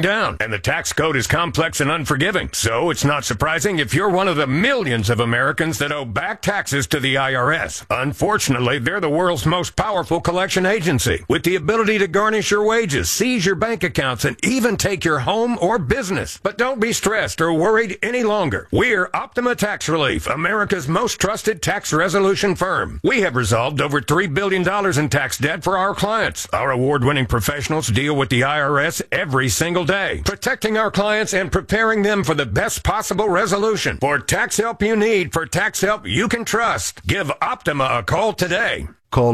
down, and the tax code is complex and unforgiving. So it's not surprising if you're one of the millions of Americans that owe back taxes to the IRS. Unfortunately, they're the world's most powerful collection agency, with the ability to garnish your wages, seize your bank accounts, and even take your home or business. But don't be stressed or worried any longer. We're Optima Tax Relief, America's most trusted tax resolution firm. We have resolved over $3 billion in tax debt for our clients. Our award-winning professionals deal with the IRS every single day, protecting our clients and preparing them for the best possible resolution. For tax help you need, for tax help you can trust, give Optima a call today. Call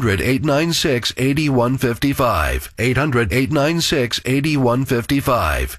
800-896-8155. 800-896-8155.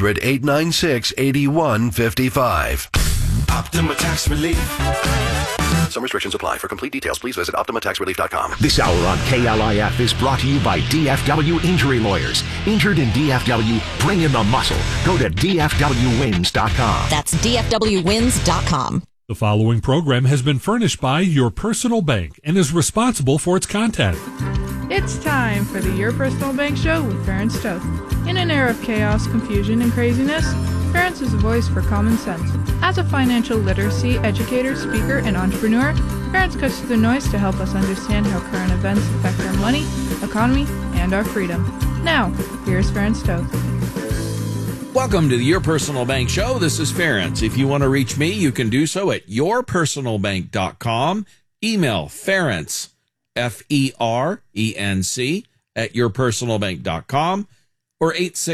800-896-8155. Optima Tax Relief. Some restrictions apply. For complete details, please visit OptimaTaxRelief.com. This hour on KLIF is brought to you by DFW Injury Lawyers. Injured in DFW? Bring in the muscle. Go to DFWWins.com. That's DFWWins.com. The following program has been furnished by Your Personal Bank and is responsible for its content. It's time for the Your Personal Bank Show with Ferenc Toth. In an era of chaos, confusion, and craziness, Ferenc is a voice for common sense. As a financial literacy educator, speaker, and entrepreneur, Ferenc cuts through the noise to help us understand how current events affect our money, economy, and our freedom. Now, here's Ferenc Toth. Welcome to the Your Personal Bank Show. This is Ferenc. If you want to reach me, you can do so at yourpersonalbank.com. Email Ferenc, F-E-R-E-N-C, at yourpersonalbank.com, or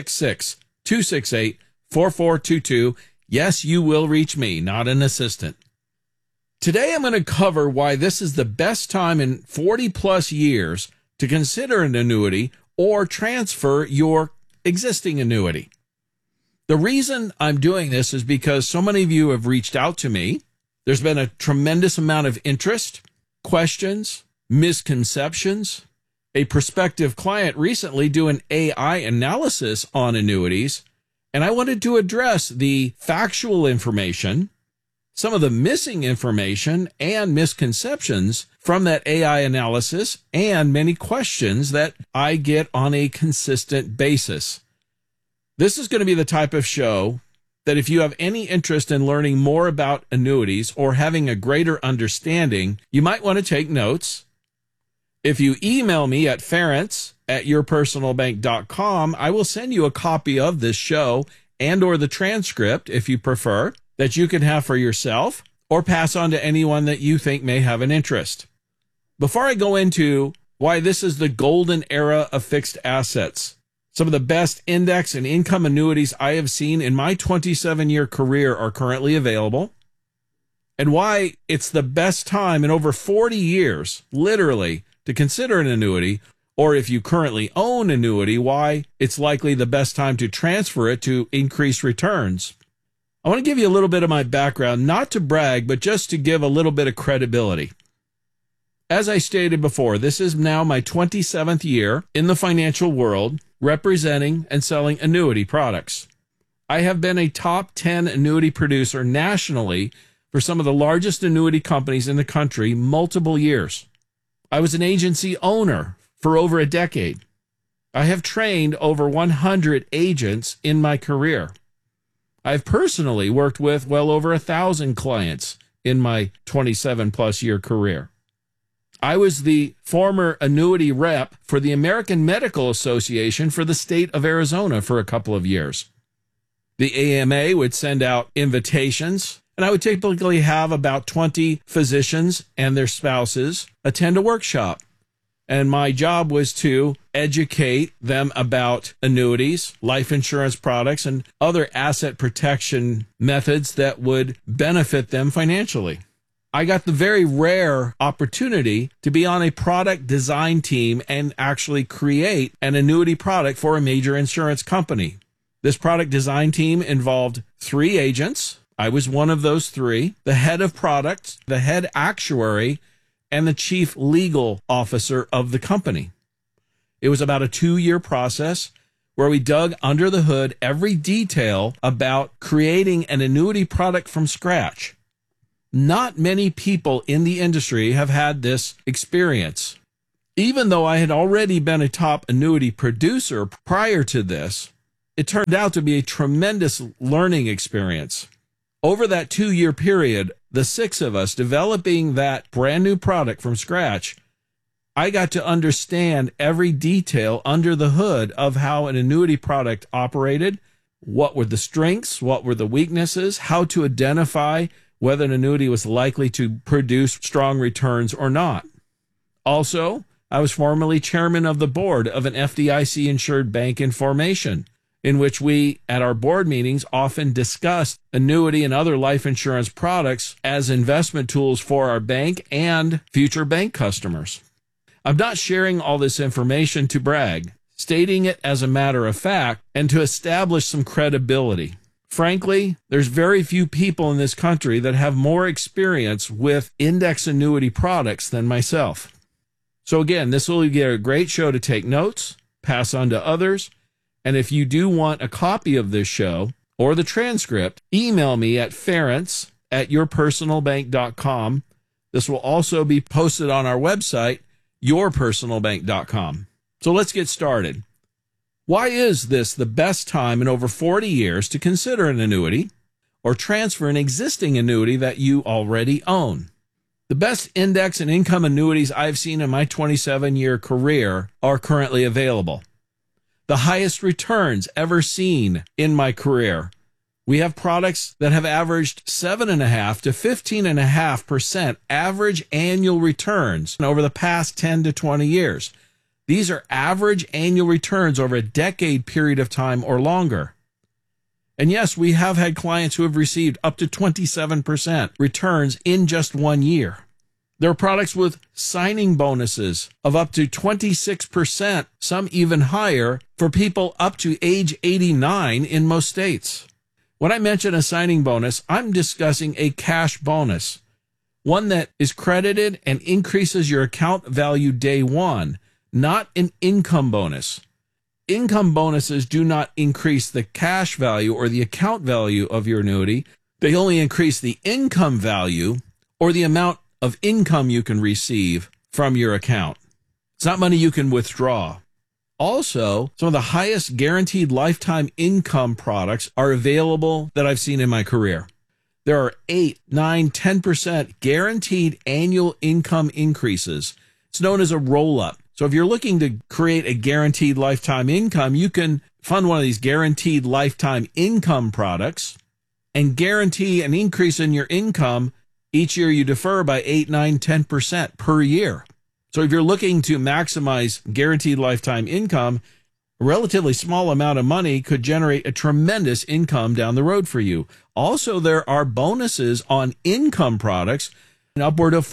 866-268-4422. Yes, you will reach me, not an assistant. Today I'm going to cover why this is the best time in 40-plus years to consider an annuity or transfer your existing annuity. The reason I'm doing this is because so many of you have reached out to me. There's been a tremendous amount of interest, questions, misconceptions. A prospective client recently did an AI analysis on annuities, and I wanted to address the factual information, some of the missing information and misconceptions from that AI analysis, and many questions that I get on a consistent basis. This is going to be the type of show that if you have any interest in learning more about annuities or having a greater understanding, you might want to take notes. If you email me at ferenc@yourpersonalbank.com, I will send you a copy of this show and or the transcript, if you prefer, that you can have for yourself or pass on to anyone that you think may have an interest. Before I go into why this is the golden era of fixed assets, some of the best index and income annuities I have seen in my 27-year career are currently available, and why it's the best time in over 40 years, literally, to consider an annuity, or if you currently own annuity, why it's likely the best time to transfer it to increase returns. I want to give you a little bit of my background, not to brag, but just to give a little bit of credibility. As I stated before, this is now my 27th year in the financial world, representing and selling annuity products. I have been a top 10 annuity producer nationally for some of the largest annuity companies in the country multiple years. I was an agency owner for over a decade. I have trained over 100 agents in my career. I've personally worked with well over 1,000 clients in my 27-plus year career. I was the former annuity rep for the American Medical Association for the state of Arizona for a couple of years. The AMA would send out invitations, and I would typically have about 20 physicians and their spouses attend a workshop. And my job was to educate them about annuities, life insurance products, and other asset protection methods that would benefit them financially. I got the very rare opportunity to be on a product design team and actually create an annuity product for a major insurance company. This product design team involved 3 agents. I was one of those 3, the head of product, the head actuary, and the chief legal officer of the company. It was about a 2-year process where we dug under the hood every detail about creating an annuity product from scratch. Not many people in the industry have had this experience. Even though I had already been a top annuity producer prior to this, it turned out to be a tremendous learning experience. Over that 2-year period, the 6 of us developing that brand new product from scratch, I got to understand every detail under the hood of how an annuity product operated, what were the strengths, what were the weaknesses, how to identify whether an annuity was likely to produce strong returns or not. Also, I was formerly chairman of the board of an FDIC-insured bank in formation, in which we, at our board meetings, often discussed annuity and other life insurance products as investment tools for our bank and future bank customers. I'm not sharing all this information to brag, stating it as a matter of fact and to establish some credibility. Frankly, there's very few people in this country that have more experience with index annuity products than myself. So again, this will be a great show to take notes, pass on to others, and if you do want a copy of this show or the transcript, email me at ference@yourpersonalbank.com. This will also be posted on our website, yourpersonalbank.com. So let's get started. Why is this the best time in over 40 years to consider an annuity or transfer an existing annuity that you already own? The best index and income annuities I've seen in my 27-year career are currently available. The highest returns ever seen in my career. We have products that have averaged 7.5% to 15.5% average annual returns over the past 10 to 20 years. These are average annual returns over a decade period of time or longer. And yes, we have had clients who have received up to 27% returns in just 1 year. There are products with signing bonuses of up to 26%, some even higher, for people up to age 89 in most states. When I mention a signing bonus, I'm discussing a cash bonus, one that is credited and increases your account value day one, not an income bonus. Income bonuses do not increase the cash value or the account value of your annuity. They only increase the income value or the amount of income you can receive from your account. It's not money you can withdraw. Also, some of the highest guaranteed lifetime income products are available that I've seen in my career. There are 8, 9, 10% guaranteed annual income increases. It's known as a roll-up. So if you're looking to create a guaranteed lifetime income, you can fund one of these guaranteed lifetime income products and guarantee an increase in your income each year you defer by 8, 9, 10% per year. So if you're looking to maximize guaranteed lifetime income, a relatively small amount of money could generate a tremendous income down the road for you. Also, there are bonuses on income products, upward of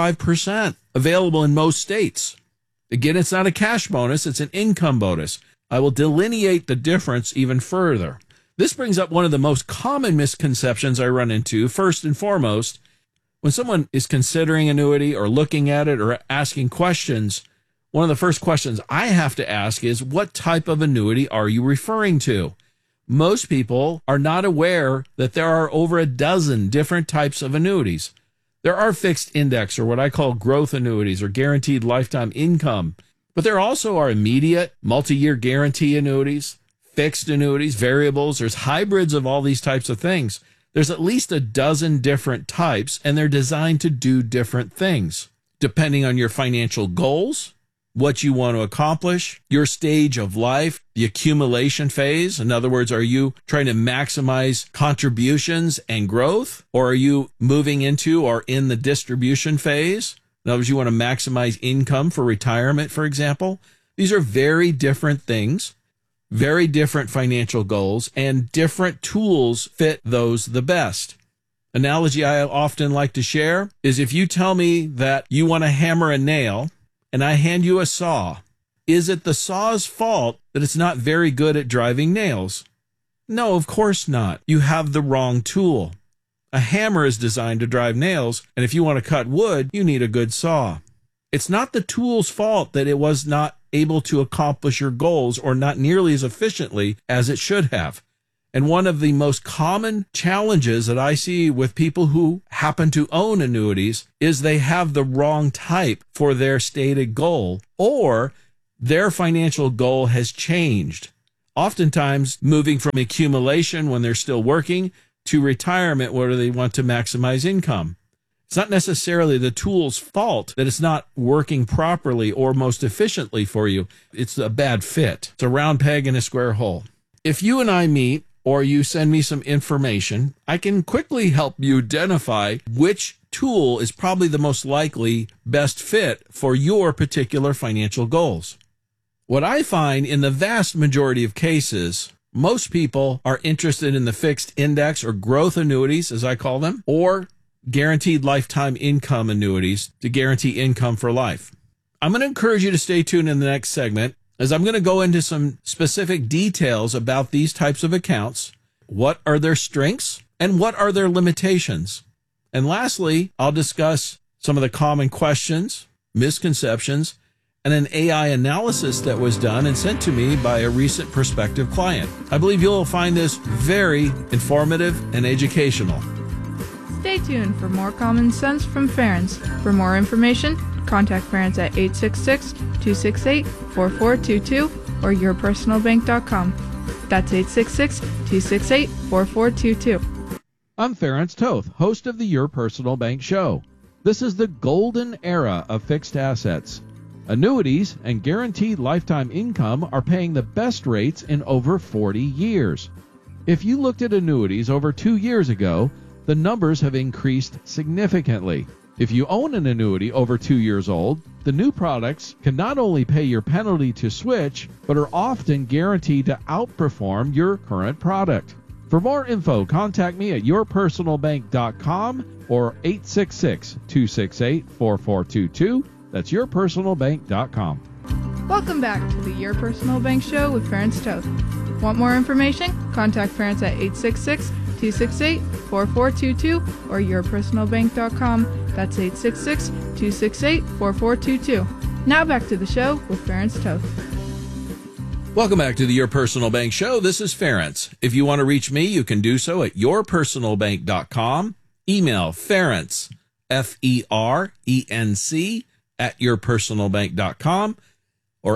45%, available in most states. Again, it's not a cash bonus, it's an income bonus. I will delineate the difference even further. This brings up one of the most common misconceptions I run into. First and foremost, when someone is considering annuity or looking at it or asking questions, one of the first questions I have to ask is, what type of annuity are you referring to? Most people are not aware that there are over a dozen different types of annuities. There are fixed index, or what I call growth annuities, or guaranteed lifetime income. But there also are immediate, multi-year guarantee annuities, fixed annuities, variables. There's hybrids of all these types of things. There's at least a dozen different types, and they're designed to do different things, depending on your financial goals, what you want to accomplish, your stage of life, the accumulation phase. In other words, are you trying to maximize contributions and growth, or are you moving into or in the distribution phase? In other words, you want to maximize income for retirement, for example. These are very different things, very different financial goals, and different tools fit those the best. Analogy I often like to share is, if you tell me that you want to hammer a nail and I hand you a saw, is it the saw's fault that it's not very good at driving nails? No, of course not. You have the wrong tool. A hammer is designed to drive nails, and if you want to cut wood, you need a good saw. It's not the tool's fault that it was not able to accomplish your goals, or not nearly as efficiently as it should have. And one of the most common challenges that I see with people who happen to own annuities is they have the wrong type for their stated goal, or their financial goal has changed. oftentimes moving from accumulation when they're still working to retirement where they want to maximize income. It's not necessarily the tool's fault that it's not working properly or most efficiently for you. It's a bad fit. It's a round peg in a square hole. If you and I meet or you send me some information, I can quickly help you identify which tool is probably the most likely best fit for your particular financial goals. What I find in the vast majority of cases, most people are interested in the fixed index or growth annuities, as I call them, or guaranteed lifetime income annuities to guarantee income for life. I'm going to encourage you to stay tuned in the next segment, as I'm going to go into some specific details about these types of accounts. What are their strengths and what are their limitations? And lastly, I'll discuss some of the common questions, misconceptions, and an AI analysis that was done and sent to me by a recent prospective client. I believe you'll find this very informative and educational. Stay tuned for more common sense from Ference. For more information, contact Ference at 866-268-4422 or yourpersonalbank.com. That's 866-268-4422. I'm Ference Toth, host of the Your Personal Bank Show. This is the golden era of fixed assets. Annuities and guaranteed lifetime income are paying the best rates in over 40 years. If you looked at annuities over 2 years ago, the numbers have increased significantly. If you own an annuity over 2 years old, the new products can not only pay your penalty to switch, but are often guaranteed to outperform your current product. For more info, contact me at yourpersonalbank.com or 866-268-4422. That's yourpersonalbank.com. Welcome back to the Your Personal Bank Show with Ference Toth. Want more information? Contact Ference at 866-268-4422 or yourpersonalbank.com. That's 866-268-4422. Now back to the show with Ference Toth. Welcome back to the Your Personal Bank Show. This is Ference. If you want to reach me, you can do so at yourpersonalbank.com. Email Ference, F-E-R-E-N-C, at yourpersonalbank.com or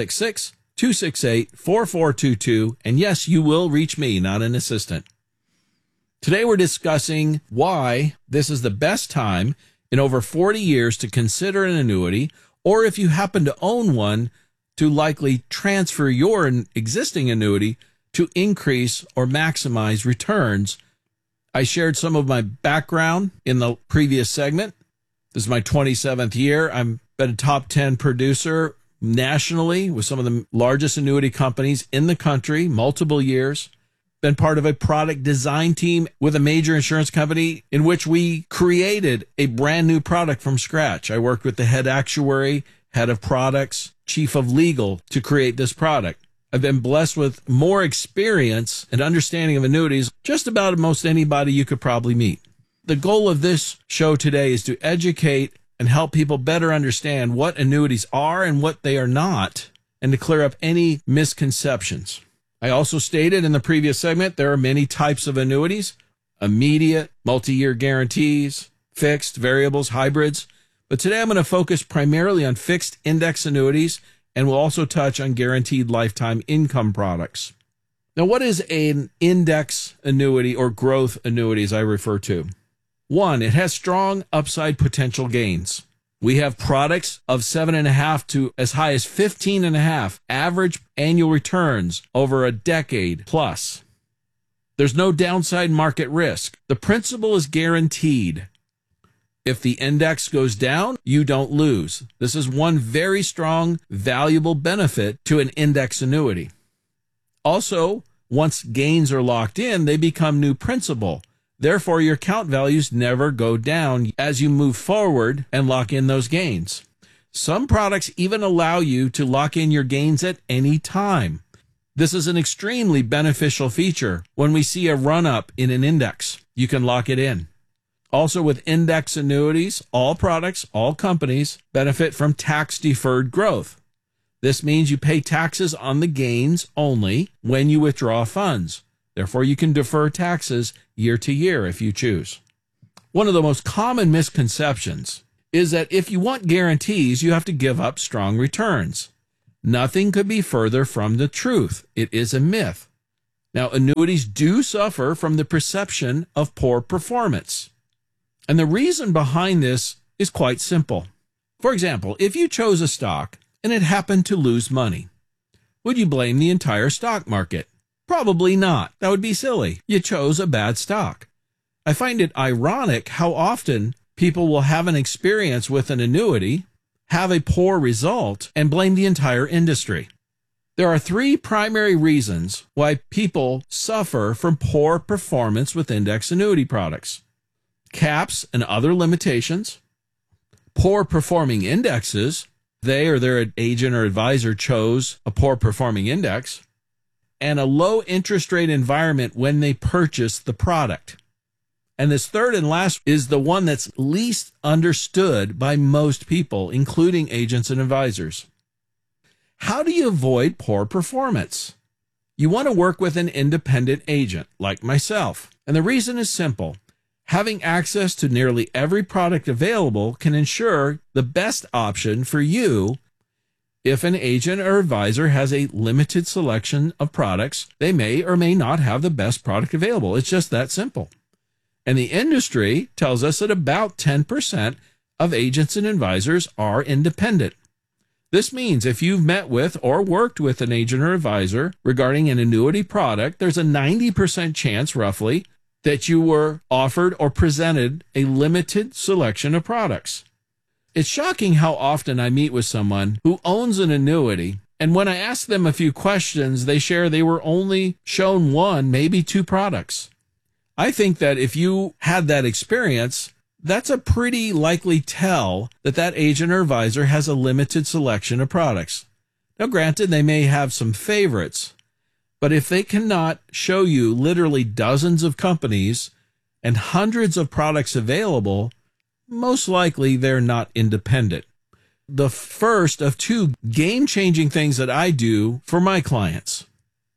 866-268-4422. And yes, you will reach me, not an assistant. Today we're discussing why this is the best time in over 40 years to consider an annuity, or if you happen to own one, to likely transfer your existing annuity to increase or maximize returns. I shared some of my background in the previous segment. This is my 27th year. I've been a top 10 producer nationally with some of the largest annuity companies in the country, multiple years. Been part of a product design team with a major insurance company in which we created a brand new product from scratch. I worked with the head actuary, head of products, chief of legal to create this product. I've been blessed with more experience and understanding of annuities just about most anybody you could probably meet. The goal of this show today is to educate and help people better understand what annuities are and what they are not, and to clear up any misconceptions. I also stated in the previous segment there are many types of annuities: immediate, multi-year guarantees, fixed, variables, hybrids. But today I'm going to focus primarily on fixed index annuities, and we'll also touch on guaranteed lifetime income products. Now, what is an index annuity or growth annuity, as I refer to? One, it has strong upside potential gains. We have products of 7.5 to as high as 15.5 average annual returns over a decade plus. There's no downside market risk. The principal is guaranteed. If the index goes down, you don't lose. This is one very strong, valuable benefit to an index annuity. Also, once gains are locked in, they become new principal. Therefore, your account values never go down as you move forward and lock in those gains. Some products even allow you to lock in your gains at any time. This is an extremely beneficial feature when we see a run-up in an index. You can lock it in. Also, with index annuities, all products, all companies benefit from tax-deferred growth. This means you pay taxes on the gains only when you withdraw funds. Therefore, you can defer taxes year to year if you choose. One of the most common misconceptions is that if you want guarantees, you have to give up strong returns. Nothing could be further from the truth. It is a myth. Now, annuities do suffer from the perception of poor performance. And the reason behind this is quite simple. For example, if you chose a stock and it happened to lose money, would you blame the entire stock market? Probably not. That would be silly. You chose a bad stock. I find it ironic how often people will have an experience with an annuity, have a poor result, and blame the entire industry. There are three primary reasons why people suffer from poor performance with index annuity products: caps and other limitations, poor performing indexes, they or their agent or advisor chose a poor performing index, and a low interest rate environment when they purchased the product. And this third and last is the one that's least understood by most people, including agents and advisors. How do you avoid poor performance? You want to work with an independent agent like myself. And the reason is simple. Having access to nearly every product available can ensure the best option for you. If an agent or advisor has a limited selection of products, they may or may not have the best product available. It's just that simple. And the industry tells us that about 10% of agents and advisors are independent. This means if you've met with or worked with an agent or advisor regarding an annuity product, there's a 90% chance, roughly, that you were offered or presented a limited selection of products. It's shocking how often I meet with someone who owns an annuity, and when I ask them a few questions, they share they were only shown one, maybe two products. I think that if you had that experience, that's a pretty likely tell that that agent or advisor has a limited selection of products. Now, granted, they may have some favorites, but if they cannot show you literally dozens of companies and hundreds of products available, most likely they're not independent. The first of two game-changing things that I do for my clients.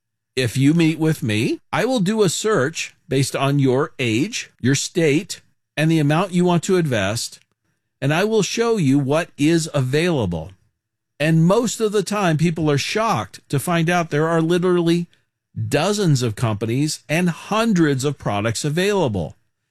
If you meet with me, I will do a search based on your age, your state, and the amount you want to invest, and I will show you what is available. And most of the time, people are shocked to find out there are literally dozens of companies and hundreds of products available.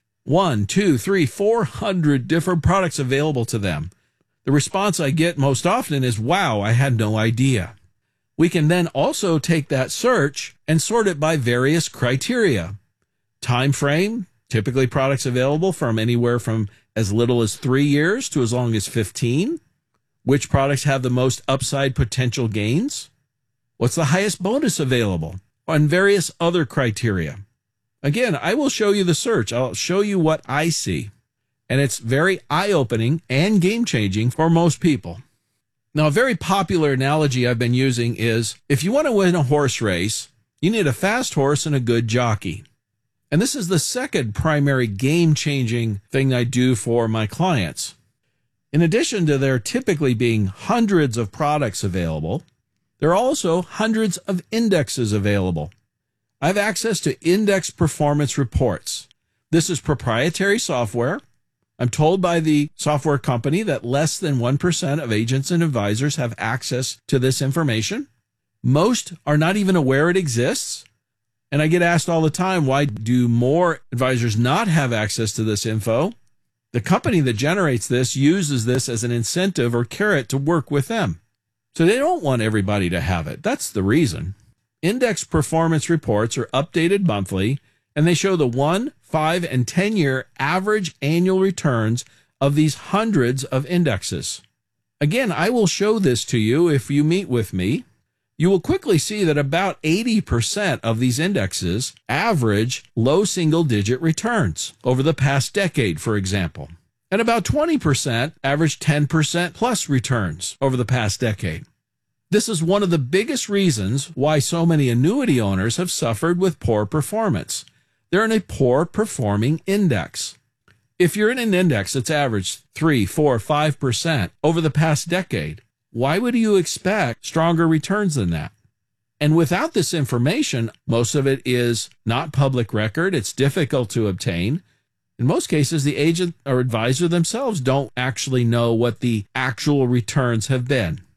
1, 2, 3, 400 different products available to them. The response I get most often is, wow, I had no idea. We can then also take that search and sort it by various criteria. Time frame, typically products available from anywhere from as little as 3 years to as long as 15. Which products have the most upside potential gains? What's the highest bonus available? And various other criteria. Again, I will show you the search. I'll show you what I see. And it's very eye-opening and game-changing for most people. Now, a very popular analogy I've been using is, if you want to win a horse race, you need a fast horse and a good jockey. And this is the second primary game-changing thing I do for my clients. In addition to there typically being hundreds of products available, there are also hundreds of indexes available. I have access to index performance reports. This is proprietary software. I'm told by the software company that less than 1% of agents and advisors have access to this information. Most are not even aware it exists. And I get asked all the time, why do more advisors not have access to this info? The company that generates this uses this as an incentive or carrot to work with them. So they don't want everybody to have it. That's the reason. Index performance reports are updated monthly, and they show the 1, 5, and 10-year average annual returns of these hundreds of indexes. Again, I will show this to you if you meet with me. You will quickly see that about 80% of these indexes average low single-digit returns over the past decade, for example. And about 20% average 10% plus returns over the past decade. This is one of the biggest reasons why so many annuity owners have suffered with poor performance. They're in a poor performing index. If you're in an index that's averaged 3, 4, 5% over the past decade, why would you expect stronger returns than that? And without this information, most of it is not public record. It's difficult to obtain. In most cases, the agent or advisor themselves don't actually know what the actual returns have been.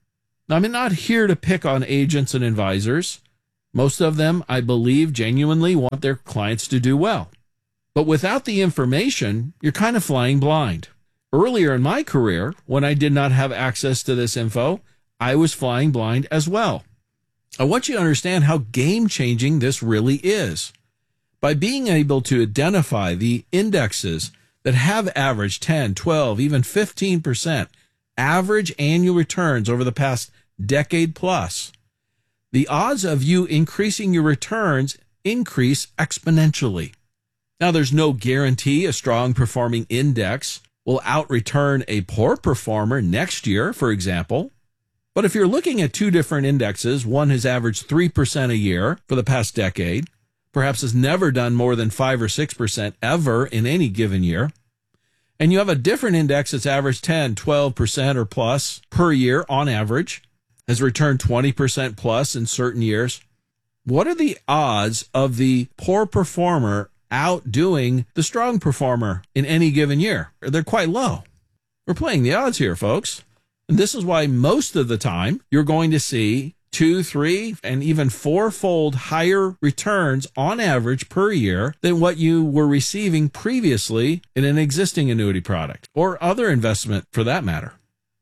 Now, I'm not here to pick on agents and advisors. Most of them, I believe, genuinely want their clients to do well. But without the information, you're kind of flying blind. Earlier in my career, when I did not have access to this info, I was flying blind as well. I want you to understand how game-changing this really is. By being able to identify the indexes that have averaged 10, 12, even 15% average annual returns over the past decade plus, the odds of you increasing your returns increase exponentially. Now, there's no guarantee a strong performing index will out-return a poor performer next year, for example. But if you're looking at two different indexes, one has averaged 3% a year for the past decade, perhaps has never done more than 5 or 6% ever in any given year, and you have a different index that's averaged 10, 12% or plus per year on average, has returned 20% plus in certain years, what are the odds of the poor performer outdoing the strong performer in any given year? They're quite low. We're playing the odds here, folks. And this is why most of the time you're going to see 2, 3, and even 4-fold higher returns on average per year than what you were receiving previously in an existing annuity product or other investment for that matter.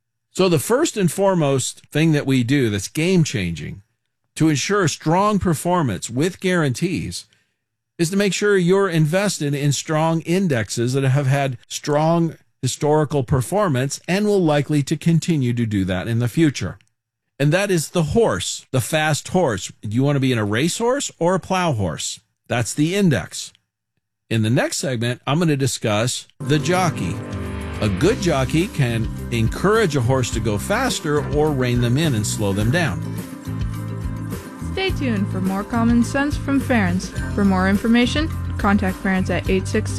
So the first and foremost thing that we do that's game-changing to ensure strong performance with guarantees is to make sure you're invested in strong indexes that have had strong historical performance and will likely to continue to do that in the future. And that is the horse, the fast horse. Do you want to be in a racehorse or a plow horse? That's the index. In the next segment, I'm going to discuss the jockey. A good jockey can encourage a horse to go faster or rein them in and slow them down. Stay tuned for more common sense from Ference. For more information, contact Ference at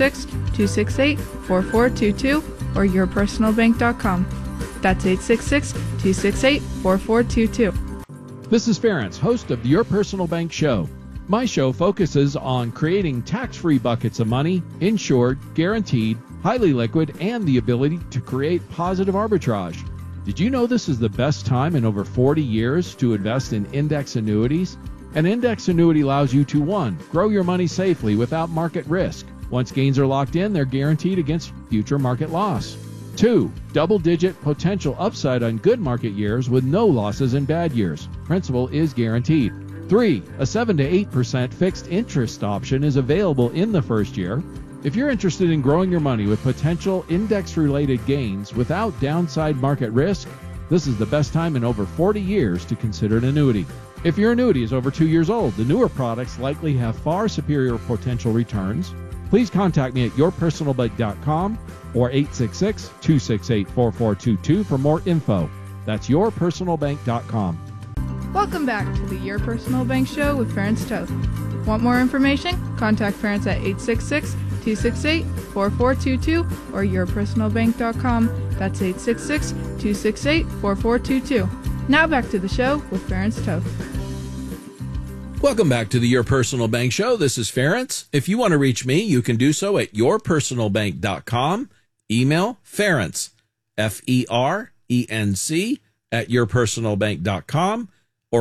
866-268-4422 or yourpersonalbank.com. That's 866-268-4422. This is Ference, host of the Your Personal Bank Show. My show focuses on creating tax-free buckets of money, insured, guaranteed, highly liquid, and the ability to create positive arbitrage. Did you know this is the best time in over 40 years to invest in index annuities? An index annuity allows you to 1. Grow your money safely without market risk. Once gains are locked in, they're guaranteed against future market loss. 2. Double-digit potential upside on good market years with no losses in bad years. Principal is guaranteed. 3. A 7 to 8% fixed interest option is available in the first year. If you're interested in growing your money with potential index-related gains without downside market risk, this is the best time in over 40 years to consider an annuity. If your annuity is over 2 years old, the newer products likely have far superior potential returns. Please contact me at yourpersonalbank.com or 866-268-4422 for more info. That's yourpersonalbank.com. Welcome back to the Your Personal Bank Show with Ference Toth. Want more information? Contact Ference at 866-268-4422 or yourpersonalbank.com. That's 866-268-4422. Now back to the show with Ference Toth. Welcome back to the Your Personal Bank Show. This is Ference. If you want to reach me, you can do so at yourpersonalbank.com. Email Ference, F-E-R-E-N-C, at yourpersonalbank.com or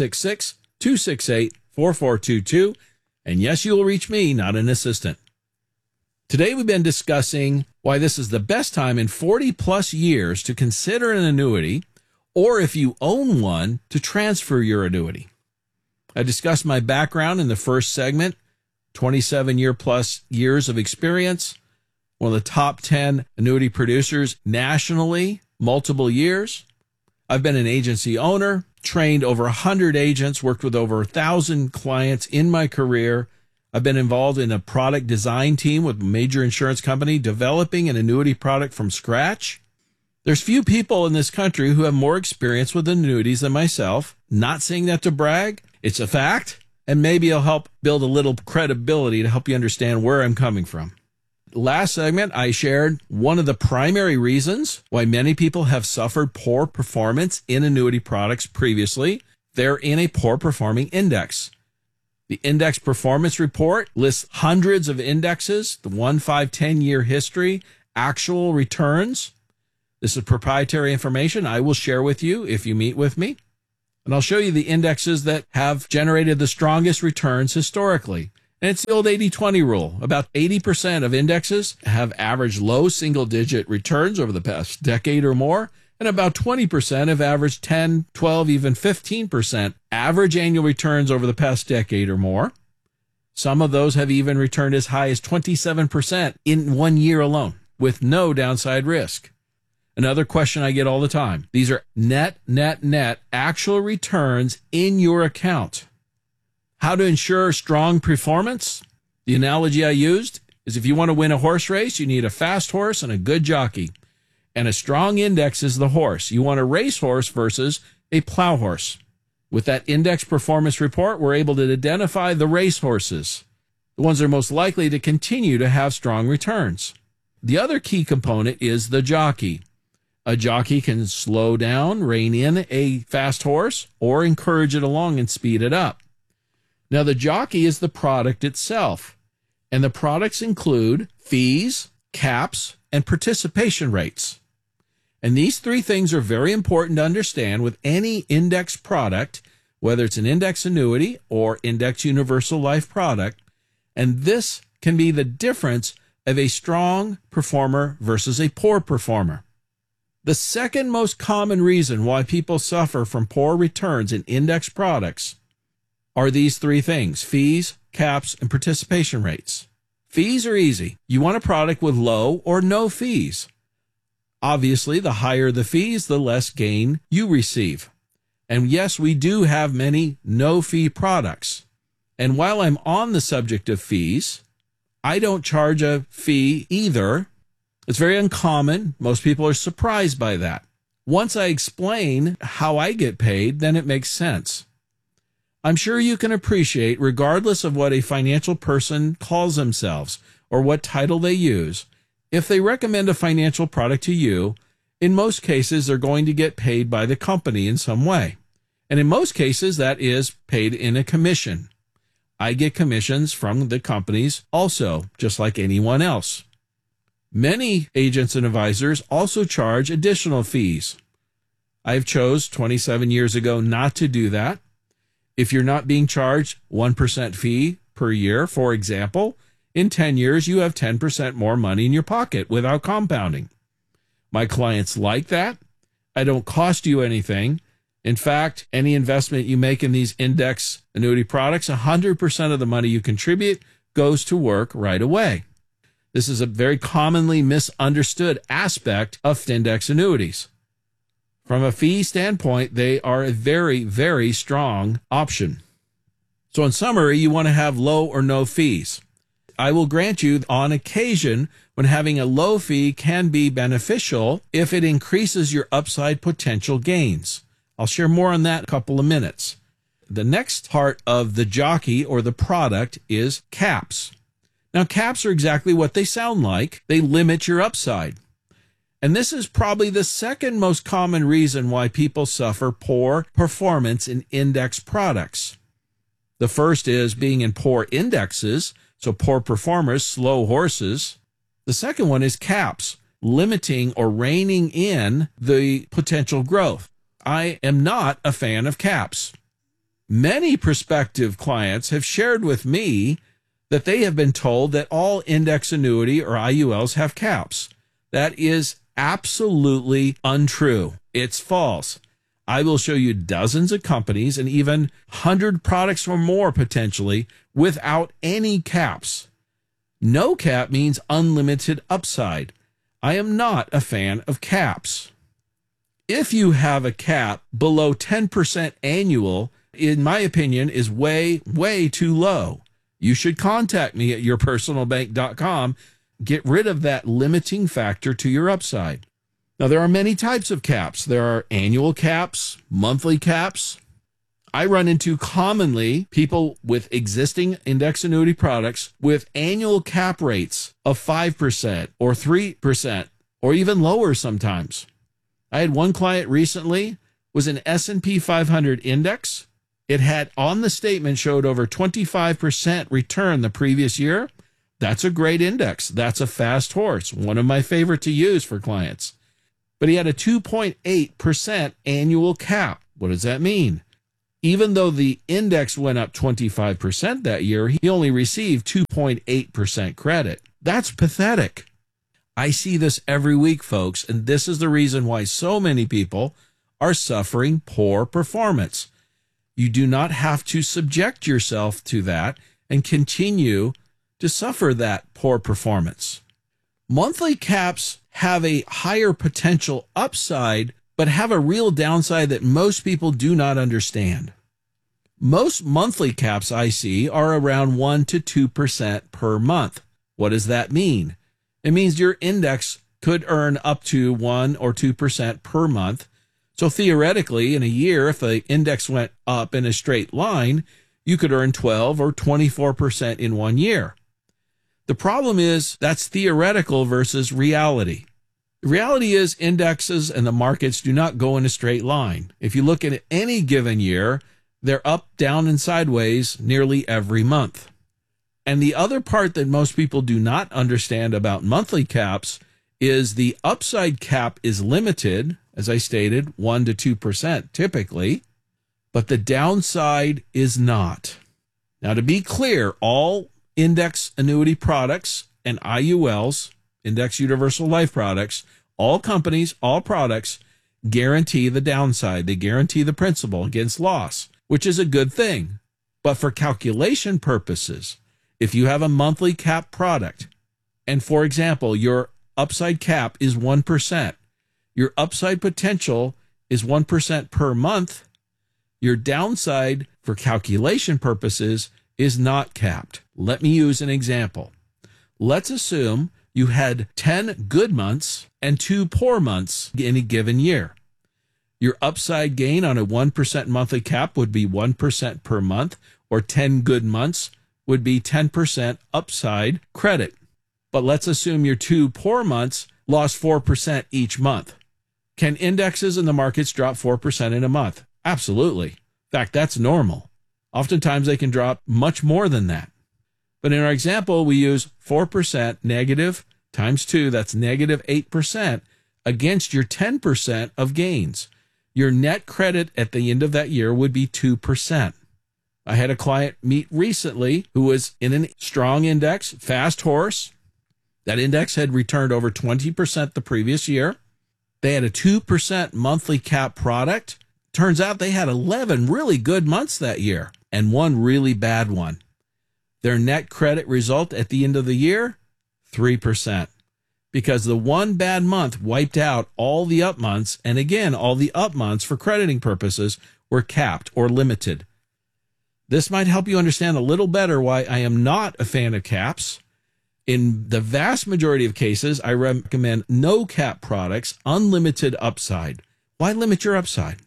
866-268-4422. And yes, you will reach me, not an assistant. Today we've been discussing why this is the best time in 40 plus years to consider an annuity, or if you own one, to transfer your annuity. I discussed my background in the first segment, 27 plus years of experience, one of the top 10 annuity producers nationally, multiple years. I've been an agency owner, trained over 100 agents, worked with over 1,000 clients in my career. I've been involved in a product design team with a major insurance company, developing an annuity product from scratch. There's few people in this country who have more experience with annuities than myself. Not saying that to brag. It's a fact, and maybe it'll help build a little credibility to help you understand where I'm coming from. Last segment, I shared one of the primary reasons why many people have suffered poor performance in annuity products previously. They're in a poor performing index. The Index Performance Report lists hundreds of indexes, the 1, 5, 10-year history, actual returns. This is proprietary information I will share with you if you meet with me. And I'll show you the indexes that have generated the strongest returns historically. And it's the old 80-20 rule. About 80% of indexes have averaged low single-digit returns over the past decade or more, and about 20% have averaged 10, 12, even 15% average annual returns over the past decade or more. Some of those have even returned as high as 27% in 1 year alone, with no downside risk. Another question I get all the time. These are net actual returns in your account. How to ensure strong performance? The analogy I used is if you want to win a horse race, you need a fast horse and a good jockey. And a strong index is the horse. You want a racehorse versus a plow horse. With that index performance report, we're able to identify the racehorses, the ones that are most likely to continue to have strong returns. The other key component is the jockey. A jockey can slow down, rein in a fast horse, or encourage it along and speed it up. Now, the jockey is the product itself, and the products include fees, caps, and participation rates. And these three things are very important to understand with any index product, whether it's an index annuity or index universal life product. And this can be the difference of a strong performer versus a poor performer. The second most common reason why people suffer from poor returns in index products are these three things: fees, caps, and participation rates. Fees are easy. You want a product with low or no fees. Obviously, the higher the fees, the less gain you receive. And yes, we do have many no-fee products. And while I'm on the subject of fees, I don't charge a fee either. It's very uncommon. Most people are surprised by that. Once I explain how I get paid, then it makes sense. I'm sure you can appreciate, regardless of what a financial person calls themselves or what title they use, if they recommend a financial product to you, in most cases, they're going to get paid by the company in some way. And in most cases, that is paid in a commission. I get commissions from the companies also, just like anyone else. Many agents and advisors also charge additional fees. I've chose 27 years ago not to do that. If you're not being charged 1% fee per year, for example, in 10 years, you have 10% more money in your pocket without compounding. My clients like that. I don't cost you anything. In fact, any investment you make in these index annuity products, 100% of the money you contribute goes to work right away. This is a very commonly misunderstood aspect of index annuities. From a fee standpoint, they are a very, very strong option. So in summary, you want to have low or no fees. I will grant you on occasion when having a low fee can be beneficial if it increases your upside potential gains. I'll share more on that in a couple of minutes. The next part of the jockey or the product is caps. Now, caps are exactly what they sound like. They limit your upside. And this is probably the second most common reason why people suffer poor performance in index products. The first is being in poor indexes, so poor performers, slow horses. The second one is caps, limiting or reining in the potential growth. I am not a fan of caps. Many prospective clients have shared with me that they have been told that all index annuity or IULs have caps. That is absolutely untrue. It's false. I will show you dozens of companies and even 100 products or more potentially without any caps. No cap means unlimited upside. I am not a fan of caps. If you have a cap below 10% annual, in my opinion, is way, way too low. You should contact me at yourpersonalbank.com. Get rid of that limiting factor to your upside. Now, there are many types of caps. There are annual caps, monthly caps. I run into commonly people with existing index annuity products with annual cap rates of 5% or 3% or even lower sometimes. I had one client recently, was an S&P 500 index. It had on the statement showed over 25% return the previous year. That's a great index. That's a fast horse, one of my favorite to use for clients. but he had a 2.8% annual cap. What does that mean? Even though the index went up 25% that year, he only received 2.8% credit. That's pathetic. I see this every week, folks, and this is the reason why so many people are suffering poor performance. You do not have to subject yourself to that and continue to suffer that poor performance. Monthly caps have a higher potential upside, but have a real downside that most people do not understand. Most monthly caps I see are around 1 to 2% per month. What does that mean? It means your index could earn up to 1 or 2% per month. So theoretically, in a year, if the index went up in a straight line, you could earn 12 or 24% in 1 year. The problem is that's theoretical versus reality. The reality is indexes and the markets do not go in a straight line. If you look at any given year, they're up, down, and sideways nearly every month. And the other part that most people do not understand about monthly caps is the upside cap is limited, as I stated, 1 to 2% typically, but the downside is not. Now, to be clear, all index annuity products and IULs, index universal life products, all companies, all products guarantee the downside. They guarantee the principal against loss, which is a good thing. But for calculation purposes, if you have a monthly cap product, and for example, your upside cap is 1%, your upside potential is 1% per month, your downside for calculation purposes is not capped. Let me use an example. Let's assume you had 10 good months and 2 poor months in a given year. Your upside gain on a 1% monthly cap would be 1% per month, or 10 good months would be 10% upside credit. But let's assume your 2 poor months lost 4% each month. Can indexes in the markets drop 4% in a month? Absolutely. In fact, that's normal. Oftentimes they can drop much more than that. But in our example, we use 4% negative times 2, that's negative 8%, against your 10% of gains. Your net credit at the end of that year would be 2%. I had a client meet recently who was in a strong index, fast horse. That index had returned over 20% the previous year. They had a 2% monthly cap product. Turns out they had 11 really good months that year and 1 really bad one. Their net credit result at the end of the year, 3%. Because the 1 bad month wiped out all the up months, and again, all the up months for crediting purposes were capped or limited. This might help you understand a little better why I am not a fan of caps. In the vast majority of cases, I recommend no cap products, unlimited upside. Why limit your upside?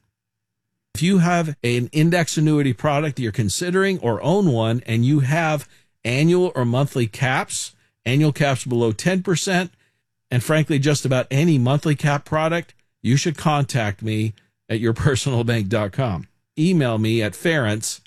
If you have an index annuity product that you're considering or own one, and you have annual or monthly caps, annual caps below 10%, and frankly, just about any monthly cap product, you should contact me at yourpersonalbank.com. Email me at Ferenc,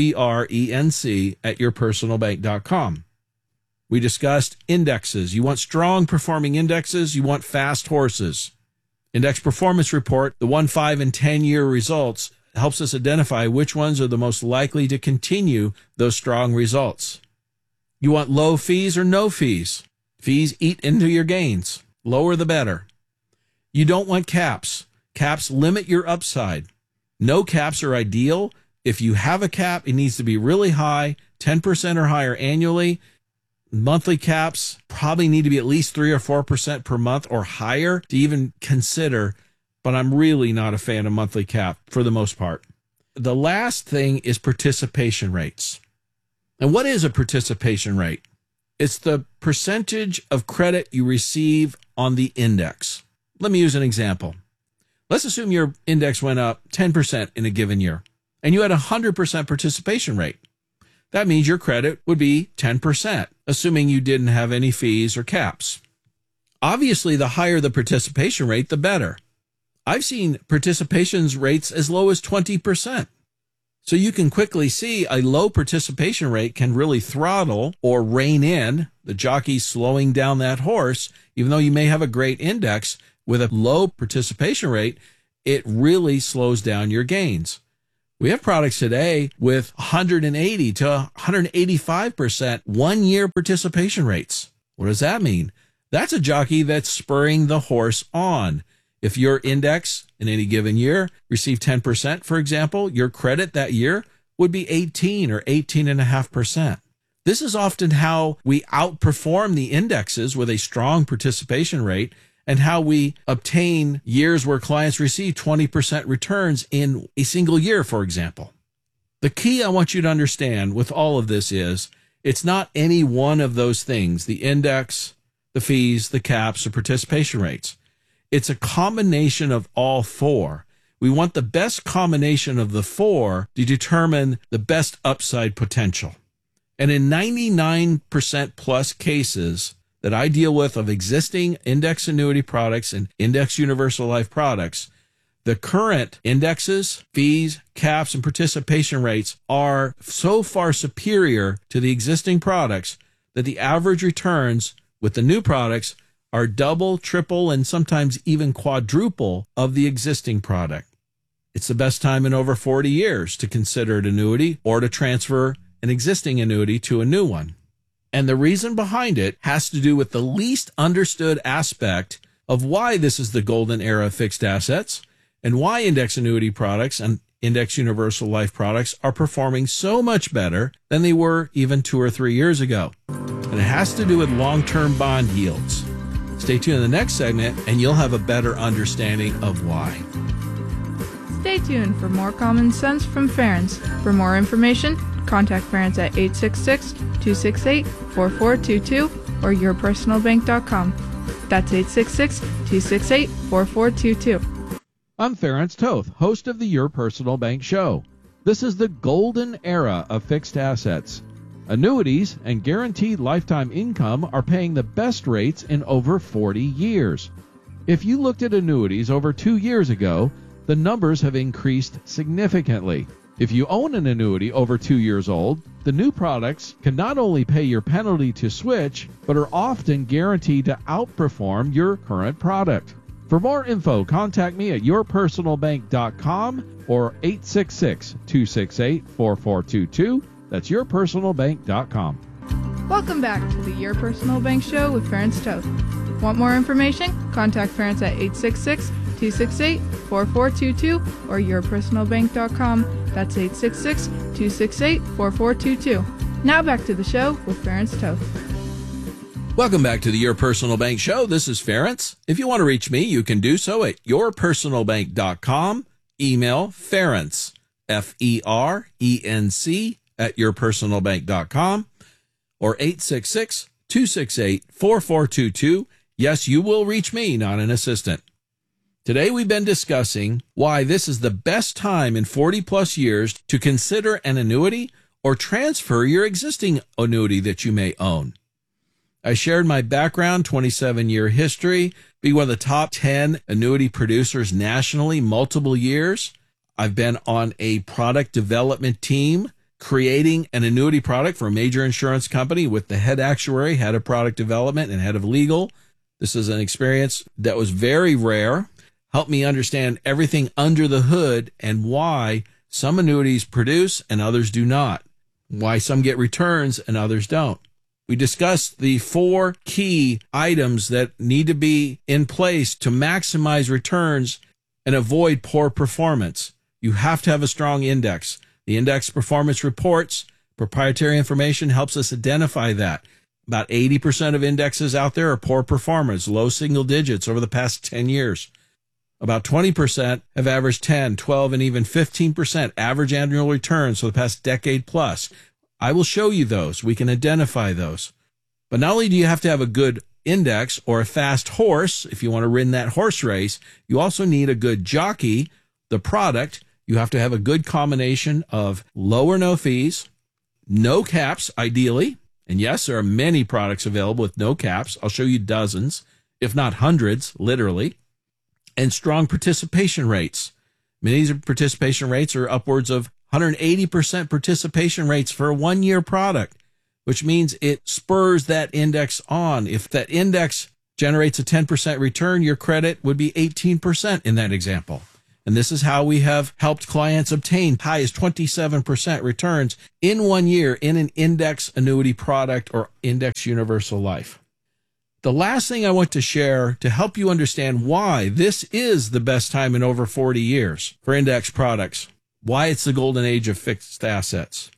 F-E-R-E-N-C, at yourpersonalbank.com. We discussed indexes. You want strong performing indexes. You want fast horses. Index Performance Report, the 1, 5, and 10-year results, helps us identify which ones are the most likely to continue those strong results. You want low fees or no fees? Fees eat into your gains. Lower the better. You don't want caps. Caps limit your upside. No caps are ideal. If you have a cap, it needs to be really high, 10% or higher annually. Monthly caps probably need to be at least 3 or 4% per month or higher to even consider, but I'm really not a fan of monthly cap for the most part. The last thing is participation rates. And what is a participation rate? It's the percentage of credit you receive on the index. Let me use an example. Let's assume your index went up 10% in a given year, and you had a 100% participation rate. That means your credit would be 10%, assuming you didn't have any fees or caps. Obviously, the higher the participation rate, the better. I've seen participation rates as low as 20%. So you can quickly see a low participation rate can really throttle or rein in the jockey slowing down that horse. Even though you may have a great index, with a low participation rate, it really slows down your gains. We have products today with 180 to 185% 1-year participation rates. What does that mean? That's a jockey that's spurring the horse on. If your index in any given year received 10%, for example, your credit that year would be 18 or 18.5%. This is often how we outperform the indexes with a strong participation rate, and how we obtain years where clients receive 20% returns in a single year, for example. The key I want you to understand with all of this is it's not any one of those things, the index, the fees, the caps, or participation rates. It's a combination of all four. We want the best combination of the four to determine the best upside potential. And in 99% plus cases that I deal with of existing index annuity products and index universal life products, the current indexes, fees, caps, and participation rates are so far superior to the existing products that the average returns with the new products are double, triple, and sometimes even quadruple of the existing product. It's the best time in over 40 years to consider an annuity or to transfer an existing annuity to a new one. And the reason behind it has to do with the least understood aspect of why this is the golden era of fixed assets and why index annuity products and index universal life products are performing so much better than they were even 2 or 3 years ago. And it has to do with long-term bond yields. Stay tuned in the next segment and you'll have a better understanding of why. Stay tuned for more common sense from Ference. For more information, contact Ference at 866-268-4422 or yourpersonalbank.com. That's 866-268-4422. I'm Ference Toth, host of the Your Personal Bank Show. This is the golden era of fixed assets. Annuities and guaranteed lifetime income are paying the best rates in over 40 years. If you looked at annuities over 2 years ago, the numbers have increased significantly. If you own an annuity over 2 years old, the new products can not only pay your penalty to switch, but are often guaranteed to outperform your current product. For more info, contact me at yourpersonalbank.com or 866-268-4422. That's yourpersonalbank.com. Welcome back to the Your Personal Bank Show with Ference Toth. Want more information? Contact Ference at 866-268-4422 or yourpersonalbank.com. That's 866-268-4422. Now back to the show with Ference Toth. Welcome back to the Your Personal Bank Show. This is Ference. If you want to reach me, you can do so at yourpersonalbank.com. Email Ference, F-E-R-E-N-C, at yourpersonalbank.com or 866-268-4422. Yes, you will reach me, not an assistant. Today we've been discussing why this is the best time in 40-plus years to consider an annuity or transfer your existing annuity that you may own. I shared my background, 27-year history, being one of the top 10 annuity producers nationally, multiple years. I've been on a product development team creating an annuity product for a major insurance company with the head actuary, head of product development, and head of legal. This is an experience that was very rare. Helped me understand everything under the hood and why some annuities produce and others do not. Why some get returns and others don't. We discussed the 4 key items that need to be in place to maximize returns and avoid poor performance. You have to have a strong index. The index performance reports, proprietary information helps us identify that. About 80% of indexes out there are poor performers, low single digits over the past 10 years. About 20% have averaged 10, 12, and even 15% average annual returns for the past decade plus. I will show you those. We can identify those. But not only do you have to have a good index or a fast horse, if you want to win that horse race, you also need a good jockey, the product. You have to have a good combination of low or no fees, no caps, ideally. And yes, there are many products available with no caps. I'll show you dozens, if not hundreds, literally. And strong participation rates. Many of these participation rates are upwards of 180% participation rates for a 1-year product, which means it spurs that index on. If that index generates a 10% return, your credit would be 18% in that example. And this is how we have helped clients obtain high as 27% returns in 1 year in an index annuity product or index universal life. The last thing I want to share to help you understand why this is the best time in over 40 years for index products, why it's the golden age of fixed assets,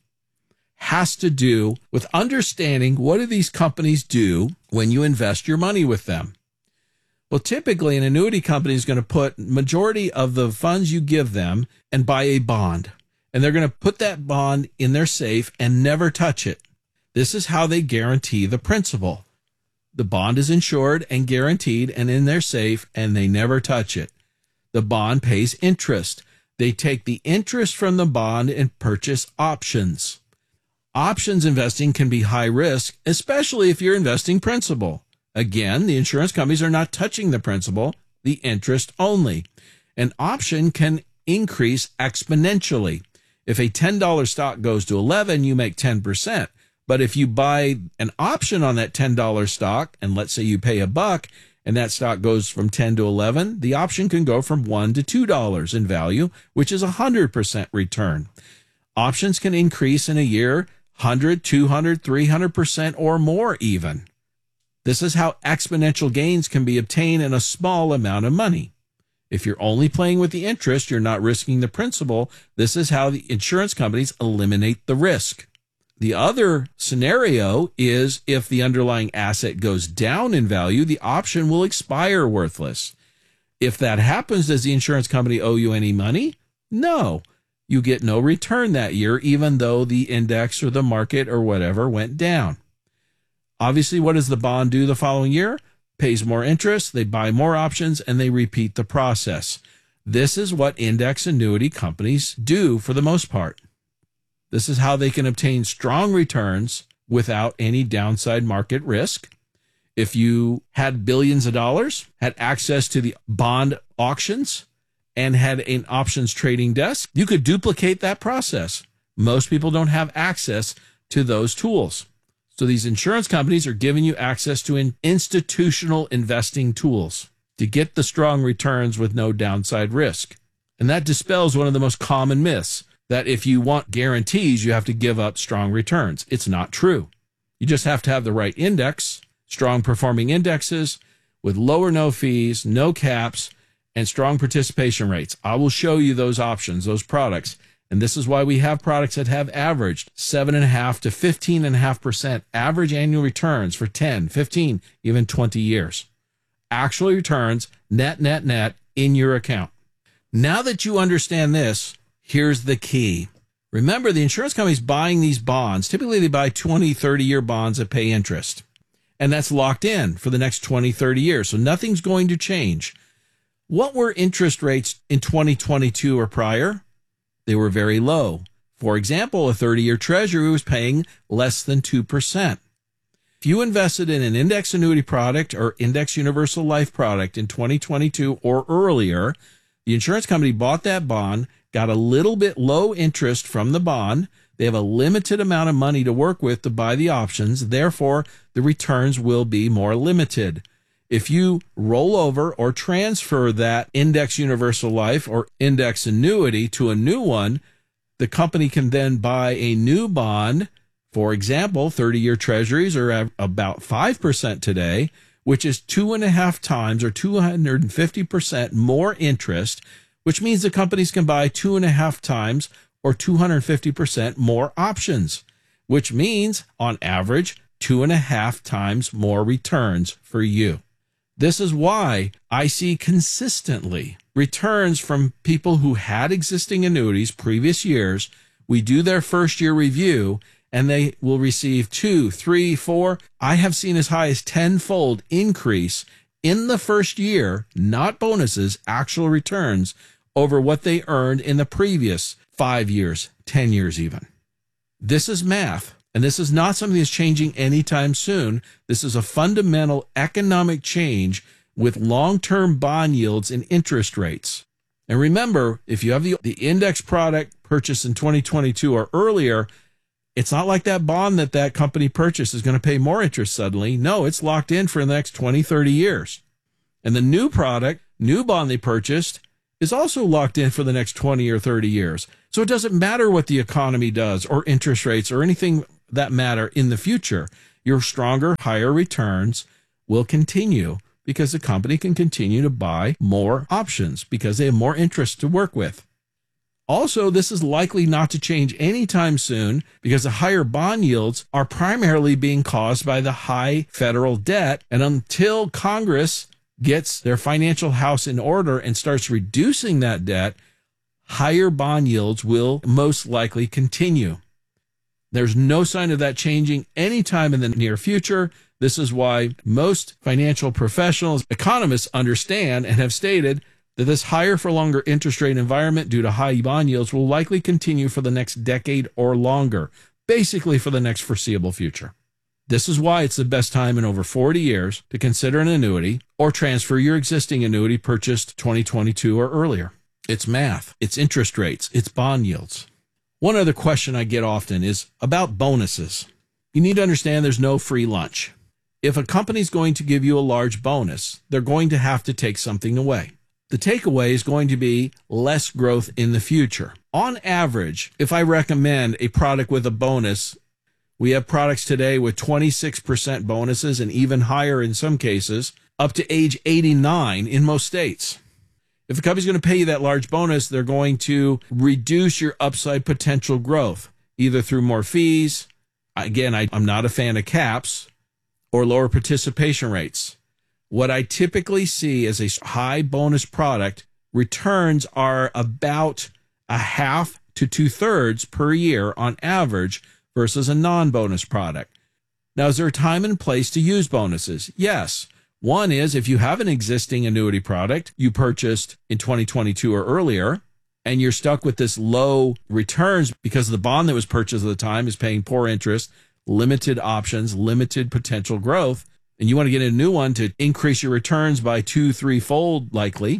has to do with understanding what do these companies do when you invest your money with them. Well, typically an annuity company is going to put majority of the funds you give them and buy a bond. And they're going to put that bond in their safe and never touch it. This is how they guarantee the principal. The bond is insured and guaranteed and in their safe, and they never touch it. The bond pays interest. They take the interest from the bond and purchase options. Options investing can be high risk, especially if you're investing principal. Again, the insurance companies are not touching the principal, the interest only. An option can increase exponentially. If a $10 stock goes to 11, you make 10%. But if you buy an option on that $10 stock, and let's say you pay $1, and that stock goes from 10 to 11, the option can go from $1 to $2 in value, which is 100% return. Options can increase in a year 100, 200, 300% or more even. This is how exponential gains can be obtained in a small amount of money. If you're only playing with the interest, you're not risking the principal. This is how the insurance companies eliminate the risk. The other scenario is if the underlying asset goes down in value, the option will expire worthless. If that happens, does the insurance company owe you any money? No. You get no return that year, even though the index or the market or whatever went down. Obviously, what does the bond do the following year? Pays more interest, they buy more options, and they repeat the process. This is what index annuity companies do for the most part. This is how they can obtain strong returns without any downside market risk. If you had billions of dollars, had access to the bond auctions, and had an options trading desk, you could duplicate that process. Most people don't have access to those tools. So these insurance companies are giving you access to institutional investing tools to get the strong returns with no downside risk. And that dispels one of the most common myths, that if you want guarantees, you have to give up strong returns. It's not true. You just have to have the right index, strong performing indexes with low or no fees, no caps, and strong participation rates. I will show you those options, those products. And this is why we have products that have averaged 7.5% to 15.5% average annual returns for 10, 15, even 20 years. Actual returns, net, in your account. Now that you understand this, here's the key. Remember, the insurance companies buying these bonds, typically they buy 20, 30-year bonds that pay interest. And that's locked in for the next 20, 30 years. So nothing's going to change. What were interest rates in 2022 or prior? They were very low. For example, a 30-year treasury was paying less than 2%. If you invested in an index annuity product or index universal life product in 2022 or earlier, the insurance company bought that bond, got a little bit low interest from the bond. They have a limited amount of money to work with to buy the options. Therefore, the returns will be more limited. If you roll over or transfer that index universal life or index annuity to a new one, the company can then buy a new bond. For example, 30-year treasuries are at about 5% today, which is 2.5 times or 250% more interest, which means the companies can buy 2.5 times or 250% more options, which means on average 2.5 times more returns for you. This is why I see consistently returns from people who had existing annuities previous years. We do their first year review and they will receive 2, 3, 4. I have seen as high as 10-fold increase in the first year, not bonuses, actual returns over what they earned in the previous 5 years, 10 years even. This is math. And this is not something that's changing anytime soon. This is a fundamental economic change with long-term bond yields and interest rates. And remember, if you have the index product purchased in 2022 or earlier, It's not like that bond that company purchased is going to pay more interest suddenly. No, it's locked in for the next 20, 30 years. And the new bond they purchased is also locked in for the next 20 or 30 years. So it doesn't matter what the economy does or interest rates or anything that matter in the future. Your stronger, higher returns will continue because the company can continue to buy more options because they have more interest to work with. Also, this is likely not to change anytime soon because the higher bond yields are primarily being caused by the high federal debt. And until Congress gets their financial house in order and starts reducing that debt, higher bond yields will most likely continue. There's no sign of that changing anytime in the near future. This is why most financial professionals, economists understand and have stated that this higher for longer interest rate environment due to high bond yields will likely continue for the next decade or longer, basically for the next foreseeable future. This is why it's the best time in over 40 years to consider an annuity or transfer your existing annuity purchased 2022 or earlier. It's math, it's interest rates, it's bond yields. One other question I get often is about bonuses. You need to understand there's no free lunch. If a company's going to give you a large bonus, they're going to have to take something away. The takeaway is going to be less growth in the future. On average, if I recommend a product with a bonus, we have products today with 26% bonuses and even higher in some cases, up to age 89 in most states. If a company's going to pay you that large bonus, they're going to reduce your upside potential growth, either through more fees. Again, I'm not a fan of caps, or lower participation rates. What I typically see as a high bonus product, returns are about a half to 2/3 per year on average versus a non-bonus product. Now, is there a time and place to use bonuses? Yes. One is if you have an existing annuity product you purchased in 2022 or earlier, and you're stuck with this low returns because the bond that was purchased at the time is paying poor interest, limited options, limited potential growth, and you want to get a new one to increase your returns by 2-3-fold likely,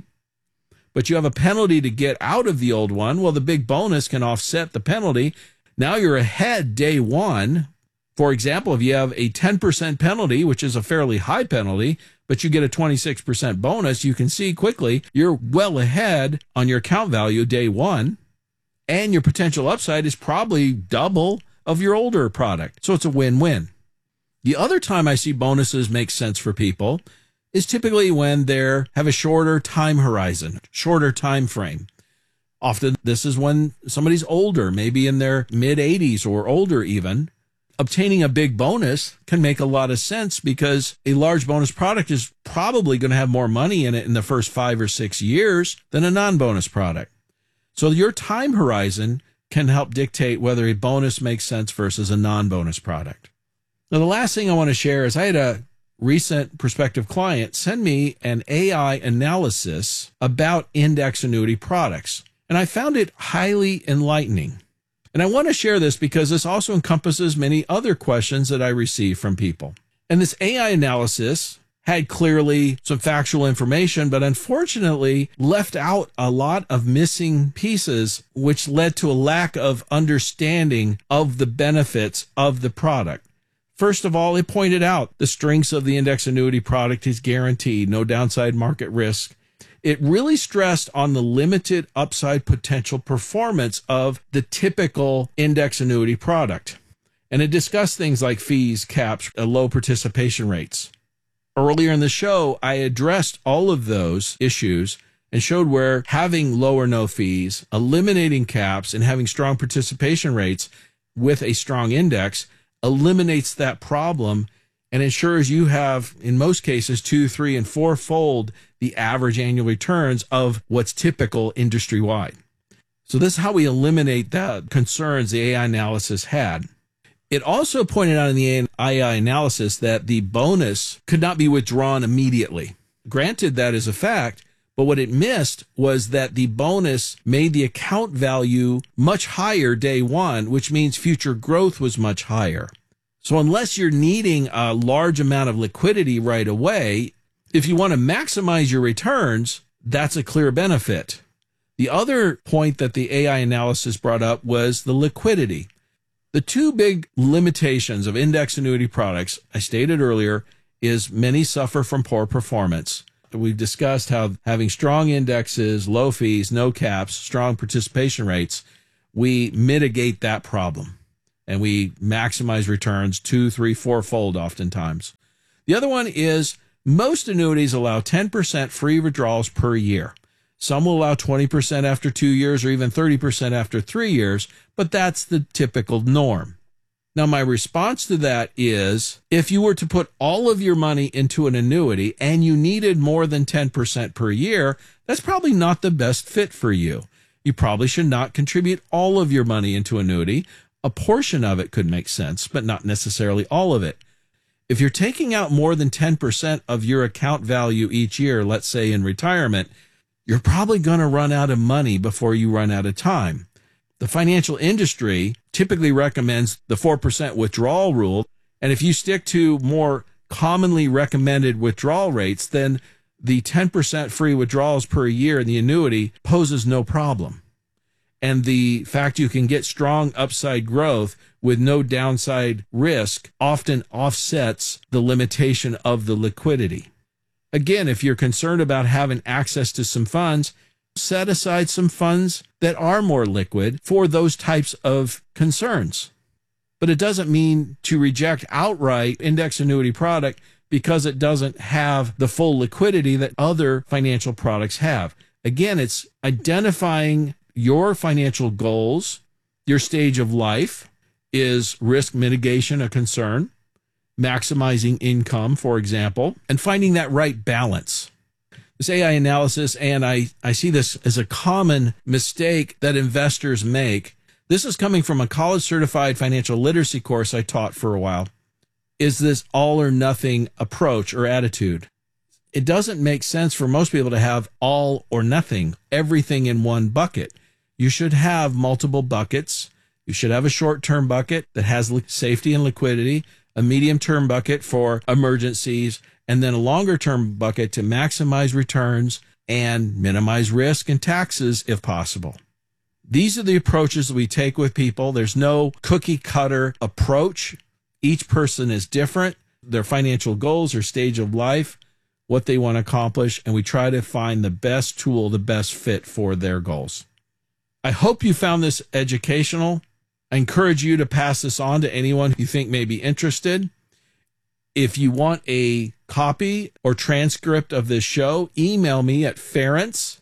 but you have a penalty to get out of the old one. Well, the big bonus can offset the penalty. Now you're ahead day one. For example, if you have a 10% penalty, which is a fairly high penalty, but you get a 26% bonus, you can see quickly you're well ahead on your account value day one, and your potential upside is probably double of your older product. So it's a win-win. The other time I see bonuses make sense for people is typically when they have a shorter time horizon, shorter time frame. Often this is when somebody's older, maybe in their mid-80s or older even. Obtaining a big bonus can make a lot of sense because a large bonus product is probably going to have more money in it in the first 5 or 6 years than a non-bonus product. So your time horizon can help dictate whether a bonus makes sense versus a non-bonus product. Now, the last thing I want to share is I had a recent prospective client send me an AI analysis about index annuity products, and I found it highly enlightening. And I want to share this because this also encompasses many other questions that I receive from people. And this AI analysis had clearly some factual information, but unfortunately left out a lot of missing pieces, which led to a lack of understanding of the benefits of the product. First of all, it pointed out the strengths of the index annuity product is guaranteed, no downside market risk. It really stressed on the limited upside potential performance of the typical index annuity product. And it discussed things like fees, caps, low participation rates. Earlier in the show, I addressed all of those issues and showed where having low or no fees, eliminating caps, and having strong participation rates with a strong index eliminates that problem and ensures you have, in most cases, 2, 3, and 4-fold the average annual returns of what's typical industry-wide. So this is how we eliminate the concerns the AI analysis had. It also pointed out in the AI analysis that the bonus could not be withdrawn immediately. Granted, that is a fact, but what it missed was that the bonus made the account value much higher day one, which means future growth was much higher. So unless you're needing a large amount of liquidity right away, if you want to maximize your returns, that's a clear benefit. The other point that the AI analysis brought up was the liquidity. The two big limitations of index annuity products, I stated earlier, is many suffer from poor performance. We've discussed how having strong indexes, low fees, no caps, strong participation rates, we mitigate that problem and we maximize returns 2, 3, 4-fold oftentimes. The other one is most annuities allow 10% free withdrawals per year. Some will allow 20% after 2 years or even 30% after 3 years, but that's the typical norm. Now, my response to that is if you were to put all of your money into an annuity and you needed more than 10% per year, that's probably not the best fit for you. You probably should not contribute all of your money into annuity. A portion of it could make sense, but not necessarily all of it. If you're taking out more than 10% of your account value each year, let's say in retirement, you're probably going to run out of money before you run out of time. The financial industry typically recommends the 4% withdrawal rule. And if you stick to more commonly recommended withdrawal rates, then the 10% free withdrawals per year in the annuity poses no problem. And the fact you can get strong upside growth with no downside risk often offsets the limitation of the liquidity. Again, if you're concerned about having access to some funds, set aside some funds that are more liquid for those types of concerns. But it doesn't mean to reject outright index annuity product because it doesn't have the full liquidity that other financial products have. Again, it's identifying your financial goals, your stage of life. Is risk mitigation a concern? Maximizing income, for example, and finding that right balance. This AI analysis, and I see this as a common mistake that investors make. This is coming from a college-certified financial literacy course I taught for a while. Is this all or nothing approach or attitude? It doesn't make sense for most people to have all or nothing, everything in one bucket. You should have multiple buckets. You should have a short-term bucket that has safety and liquidity, a medium-term bucket for emergencies, and then a longer-term bucket to maximize returns and minimize risk and taxes if possible. These are the approaches that we take with people. There's no cookie-cutter approach. Each person is different, their financial goals, their stage of life, what they want to accomplish, and we try to find the best tool, the best fit for their goals. I hope you found this educational. I encourage you to pass this on to anyone you think may be interested. If you want a copy or transcript of this show, email me at Ferenc,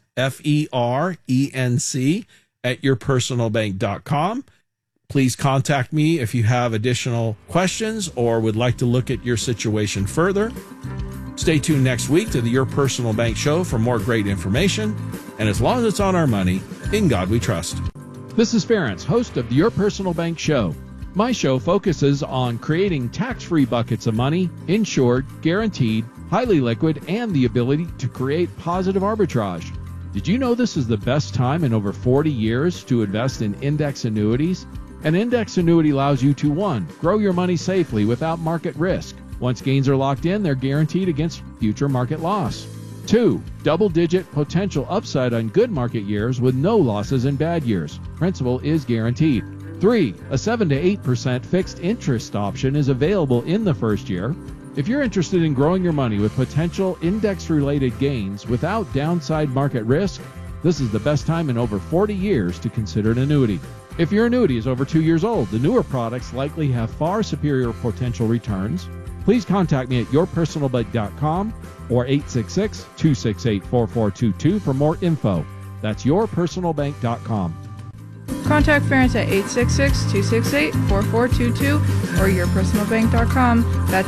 F-E-R-E-N-C, at yourpersonalbank.com. Please contact me if you have additional questions or would like to look at your situation further. Stay tuned next week to the Your Personal Bank Show for more great information. And as long as it's on our money, in God we trust. This is Ferenc, host of the Your Personal Bank Show. My show focuses on creating tax-free buckets of money, insured, guaranteed, highly liquid, and the ability to create positive arbitrage. Did you know this is the best time in over 40 years to invest in index annuities? An index annuity allows you to 1. Grow your money safely without market risk. Once gains are locked in, they're guaranteed against future market loss. 2. Double-digit potential upside on good market years with no losses in bad years. Principal is guaranteed. 3. A 7 to 8% fixed interest option is available in the first year. If you're interested in growing your money with potential index-related gains without downside market risk, this is the best time in over 40 years to consider an annuity. If your annuity is over 2 years old, the newer products likely have far superior potential returns. Please contact me at yourpersonalbank.com or 866-268-4422 for more info. That's yourpersonalbank.com. Contact Ferenc at 866-268-4422 or yourpersonalbank.com. That's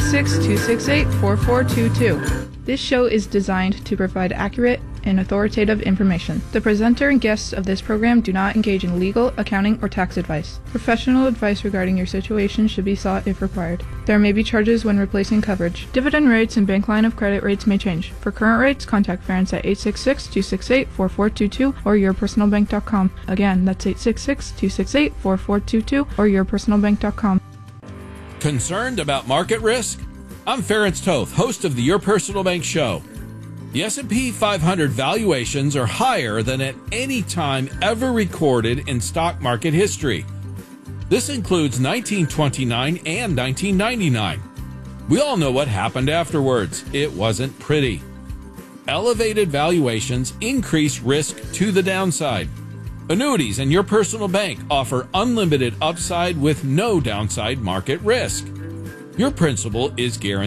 866-268-4422. This show is designed to provide accurate and authoritative information. The presenter and guests of this program do not engage in legal, accounting, or tax advice. Professional advice regarding your situation should be sought if required. There may be charges when replacing coverage. Dividend rates and bank line of credit rates may change. For current rates, contact Ferenc at 866-268-4422 or yourpersonalbank.com. Again, that's 866-268-4422 or yourpersonalbank.com. Concerned about market risk? I'm Ferenc Toth, host of the Your Personal Bank Show. The S&P 500 valuations are higher than at any time ever recorded in stock market history. This includes 1929 and 1999. We all know what happened afterwards. It wasn't pretty. Elevated valuations increase risk to the downside. Annuities and Your Personal Bank offer unlimited upside with no downside market risk. Your principal is guaranteed.